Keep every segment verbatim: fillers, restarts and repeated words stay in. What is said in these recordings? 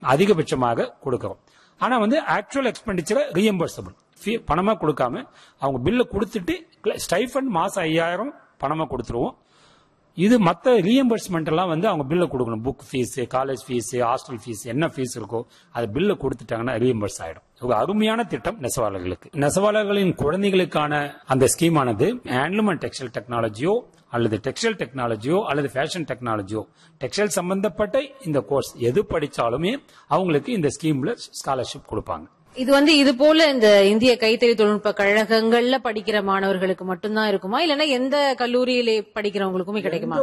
அதிகபட்சமாக கொடுக்கிறோம். ஆனா வந்து ஆக்சுவல் எக்ஸ்பெண்டிச்சரை ரீஎம்பர்சபிள் பணமா கொடுக்காம அவங்க பில்ல கொடுத்துட்டு ஸ்டைஃபண்ட் மாசம் ஐயாயிரம் பணமா கொடுத்துருவோம். இது மற்ற ரீஎம்பர்ஸ்மெண்ட் எல்லாம் வந்து அவங்க பில்ல கொடுக்கணும். Book fees, college fees, hostel fees, என்ன ஃபீஸ் இருக்கோ அது பில்ல கொடுத்துட்டாங்கன்னா ரீஎம்பர்ஸ் ஆயிடும். ஒரு அருமையான திட்டம் நெசவாளர்களுக்கு. நெசவாளர்களின் குழந்தைகளுக்கான அந்த ஸ்கீமானது ஹேண்ட்லூம் அண்ட் டெக்ஸ்டைல் டெக்னாலஜியோ அல்லது டெக்ஸ்டைல் டெக்னாலஜியோ அல்லது ஃபேஷன் டெக்னாலஜியோ டெக்ஸ்டைல் சம்பந்தப்பட்ட இந்த கோர்ஸ் எது படிச்சாலுமே அவங்களுக்கு இந்த ஸ்கீம்ல ஸ்காலர்ஷிப் கொடுப்பாங்க. இது வந்து இது போல இந்த இந்திய கைத்தறி தொழில்நுட்ப கழகங்கள்ல படிக்கிற மாணவர்களுக்கு மட்டும்தான் இருக்குமா, இல்லன்னா எந்த கல்லூரியில படிக்கிறவங்களுக்குமே கிடைக்குமா?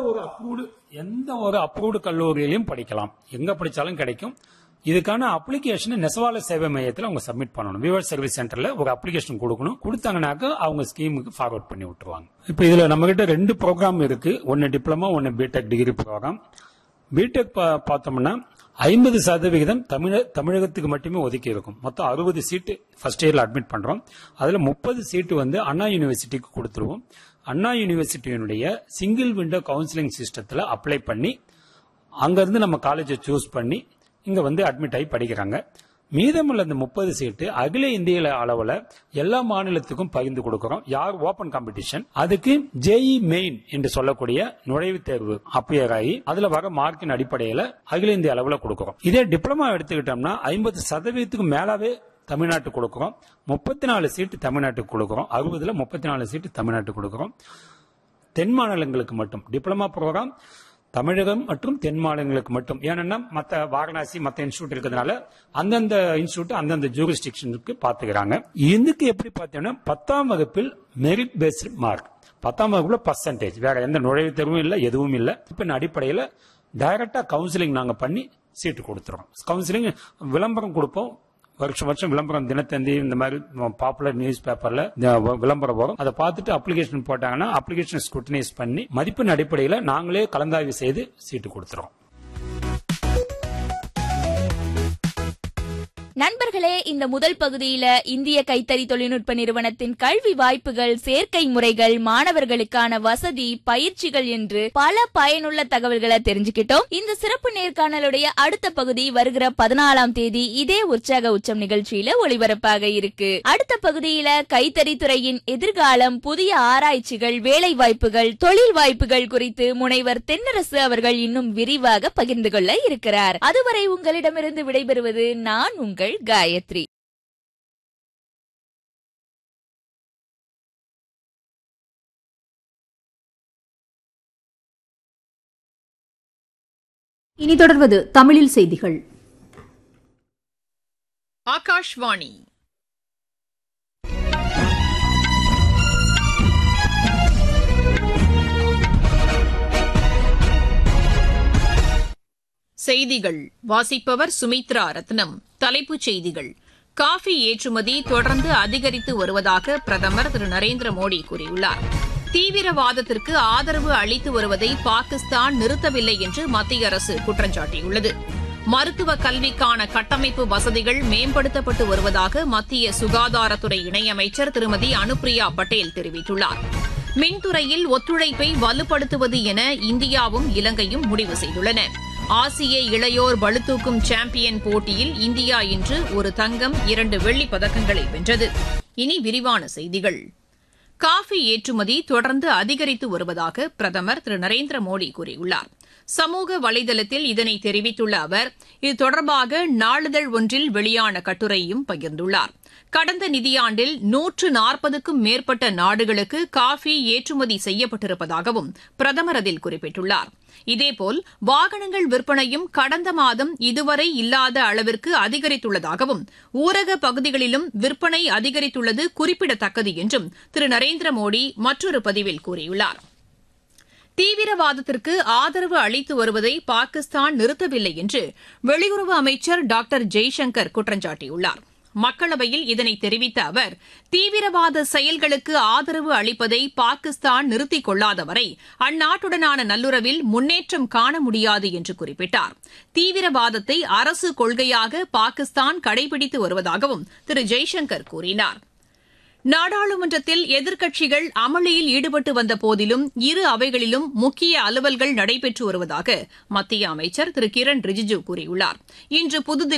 எந்த ஒரு அப்ரூவ்டு கல்லூரியிலையும் படிக்கலாம், எங்க படிச்சாலும் கிடைக்கும். இதுக்கான அப்ளிகேஷன் நெசவாளர் சேவை மையத்தில் அவங்க சப்மிட் பண்ணணும். விவர் சர்வீஸ் சென்டர்ல ஒரு அப்ளிகேஷன் கொடுக்கணும். கொடுத்தாங்கன்னாக்க அவங்க ஸ்கீமுக்கு ஃபார்வர்ட் பண்ணி விட்டுருவாங்க. இப்ப இதுல நம்ம கிட்ட ரெண்டு ப்ரோக்ராம் இருக்கு. ஒன்னு டிப்ளமா, ஒன்னு பிடெக் டிகிரி ப்ரோக்ராம். பிடெக் பார்த்தோம்னா ஐம்பது சதவிகிதம் தமிழகத்துக்கு மட்டுமே ஒதுக்கி இருக்கும். மொத்தம் அறுபது சீட்டு ஃபர்ஸ்ட் இயர்ல அட்மிட் பண்றோம். அதுல முப்பது சீட்டு வந்து அண்ணா யூனிவர்சிட்டிக்கு கொடுத்துருவோம். அண்ணா யூனிவர்சிட்டியினுடைய சிங்கிள் விண்டோ கவுன்சிலிங் சிஸ்டத்துல அப்ளை பண்ணி அங்கிருந்து நம்ம காலேஜை சூஸ் பண்ணி இங்க வந்து அட்மிட் ஆகி படிக்கிறாங்க. மீதமுள்ள இந்த முப்பது சீட்டு அகில இந்திய அளவுல எல்லா மாநிலத்துக்கும் பகிர்ந்து கொடுக்கிறோம். யார் ஓபன் காம்படிஷன், அதுக்கு ஜேஇ மெயின் என்று சொல்லக்கூடிய நுழைவுத் தேர்வு அப்பியர் ஆகி அதுல வர மார்க்கின் அடிப்படையில அகில இந்திய அளவுல கொடுக்கிறோம். இதே டிப்ளமா எடுத்துக்கிட்டோம்னா ஐம்பது சதவீதத்துக்கு மேலாவே தமிழ்நாட்டுக்கு கொடுக்கிறோம். முப்பத்தி நாலு சீட்டு தமிழ்நாட்டுக்கு கொடுக்கிறோம். அறுபதுல முப்பத்தி நாலு சீட்டு தமிழ்நாட்டுக்கு கொடுக்கிறோம். தென் மாநிலங்களுக்கு மட்டும் டிப்ளமா ப்ரோக்ராம் தமிழகம் மற்றும் தென் மாநிலங்களுக்கு மட்டும். ஏன்னா மற்ற வாரணாசி மற்ற இன்ஸ்டியூட் இருக்கிறதுனால அந்தந்த இன்ஸ்டியூட் அந்தந்த ஜூரிஸ்டிக்ஷனுக்கு பாத்துக்கிறாங்க. இதுக்கு எப்படி பார்த்தீங்கன்னா பத்தாம் வகுப்பில் மெரிட் பேஸ்ட் மார்க், பத்தாம் வகுப்புல பர்சன்டேஜ், வேற எந்த நுழைவுத் தேர்வும் இல்லை, எதுவும் இல்லை. இப்ப அடிப்படையில் டைரக்டா கவுன்சிலிங் நாங்க பண்ணி சீட்டு கொடுத்துறோம். கவுன்சிலிங் விளம்பரம் கொடுப்போம். வருஷம் வருஷம் விளம்பரம் தினத்தந்தி இந்த மாதிரி பாப்புலர் நியூஸ் பேப்பர்ல விளம்பரம் வரும். அதை பார்த்துட்டு அப்ளிகேஷன் போட்டாங்கன்னா அப்ளிகேஷன் ஸ்க்ரூட்டினைஸ் பண்ணி மதிப்பெண் அடிப்படையில் நாங்களே கலந்தாய்வு செய்து சீட்டு கொடுத்துறோம். நண்பர்களே, இந்த முதல் பகுதியில இந்திய கைத்தறி தொழில்நுட்ப நிறுவனத்தின் கல்வி வாய்ப்புகள், சேர்க்கை முறைகள், மாணவர்களுக்கான வசதி, பயிற்சிகள் என்று பல பயனுள்ள தகவல்களை தெரிஞ்சுக்கிட்டோம். இந்த சிறப்பு நேர்காணலுடைய அடுத்த பகுதி வருகிற பதினாலாம் தேதி இதே உற்சாக உச்சம் நிகழ்ச்சியில ஒளிபரப்பாக இருக்கு. அடுத்த பகுதியில கைத்தறி துறையின் எதிர்காலம், புதிய ஆராய்ச்சிகள், வேலை வாய்ப்புகள், தொழில் வாய்ப்புகள் குறித்து முனைவர் தென்னரசு அவர்கள் இன்னும் விரிவாக பகிர்ந்து கொள்ள இருக்கிறார். அதுவரை உங்களிடமிருந்து விடைபெறுவது நான் உங்கள் காயத்ரி. இனி தொடர்வது தமிழில் செய்திகள். ஆகாஷ்வாணி. செய்திகள் வாசிப்பவர் சுமித்ரா ரத்னம். தலைப்புச் செய்திகள். காஃபி ஏற்றுமதி தொடர்ந்து அதிகரித்து வருவதாக பிரதமர் திரு நரேந்திர மோடி கூறியுள்ளார். தீவிரவாதத்திற்கு ஆதரவு அளித்து வருவதை பாகிஸ்தான் நிறுத்தவில்லை என்று மத்திய அரசு குற்றம் சாட்டியுள்ளது. மருத்துவ கல்விக்கான கட்டமைப்பு வசதிகள் மேம்படுத்தப்பட்டு வருவதாக மத்திய சுகாதாரத்துறை இணையமைச்சர் திருமதி அனுப்பிரியா பட்டேல் தெரிவித்துள்ளார். மின்துறையில் ஒத்துழைப்பை வலுப்படுத்துவது என இந்தியாவும் இலங்கையும் முடிவு செய்துள்ளன. ஆசிய இளையோர் பளுதூக்கும் சாம்பியன் போட்டியில் இந்தியா இன்று ஒரு தங்கம், இரண்டு வெள்ளிப் பதக்கங்களை வென்றது. இனி விரிவான செய்திகள். காஃபி ஏற்றுமதி தொடர்ந்து அதிகரித்து வருவதாக பிரதமர் திரு நரேந்திர மோடி கூறியுள்ளார். சமூக வலைதளத்தில் இதனை தெரிவித்துள்ள அவர் இது தொடர்பாக நாளிதழ் ஒன்றில் வெளியான கட்டுரையும் பகிர்ந்துள்ளார். கடந்த நிதியாண்டில் நூற்று நாற்பதுக்கும் மேற்பட்ட நாடுகளுக்கு காஃபி ஏற்றுமதி செய்யப்பட்டிருப்பதாகவும் பிரதமர் அதில் குறிப்பிட்டுள்ளார். இதேபோல் வாகனங்கள் விற்பனையும் கடந்த மாதம் இதுவரை இல்லாத அளவிற்கு அதிகரித்துள்ளதாகவும் ஊரக பகுதிகளிலும் விற்பனை அதிகரித்துள்ளது குறிப்பிடத்தக்கது என்றும் திரு நரேந்திர மோடி மற்றொரு பதிவில் கூறியுள்ளார். தீவிரவாதத்திற்கு ஆதரவு அளித்து வருவதை பாகிஸ்தான் நிறுத்தவில்லை என்று வெளியுறவு அமைச்சர் டாக்டர் ஜெய்சங்கர் குற்றம் சாட்டியுள்ளார். மக்களவையில் இதனை தெரிவித்த அவர் தீவிரவாத செயல்களுக்கு ஆதரவு அளிப்பதை பாகிஸ்தான் நிறுத்திக் கொள்ளாதவரை அந்நாட்டுடனான நல்லுறவில் முன்னேற்றம் காண முடியாது என்று குறிப்பிட்டார். தீவிரவாதத்தை அரசு கொள்கையாக பாகிஸ்தான் கடைபிடித்து வருவதாகவும் திரு ஜெய்சங்கர் கூறினார். நாடாளுமன்றத்தில் எதிர்க்கட்சிகள் அமளியில் ஈடுபட்டு வந்த போதிலும் இரு அவைகளிலும் முக்கிய அலுவல்கள் நடைபெற்று வருவதாக மத்திய அமைச்சர் திரு கிரண் ரிஜிஜு கூறியுள்ளார். இன்று புதுதில்லி